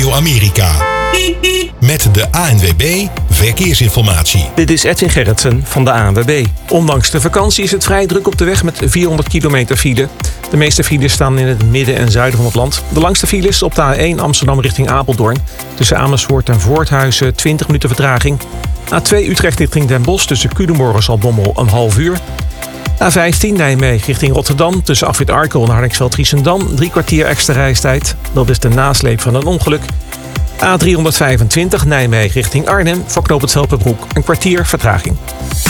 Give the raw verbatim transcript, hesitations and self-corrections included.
Radio Amerika. Met de A N W B Verkeersinformatie. Dit is Edwin Gerritsen van de A N W B. Ondanks de vakantie is het vrij druk op de weg met vierhonderd kilometer file. De meeste files staan in het midden en zuiden van het land. De langste files op de A één Amsterdam richting Apeldoorn. Tussen Amersfoort en Voorthuizen twintig minuten vertraging. A twee Utrecht richting Den Bosch tussen Culemborg en Zaltbommel een half uur. A vijftien Nijmegen richting Rotterdam tussen Afrit Arkel en Hardingsveld-Giessendam drie kwartier extra reistijd. Dat is de nasleep van een ongeluk. A driehonderdvijfentwintig Nijmegen richting Arnhem voor knooppunt Velperbroek een kwartier vertraging.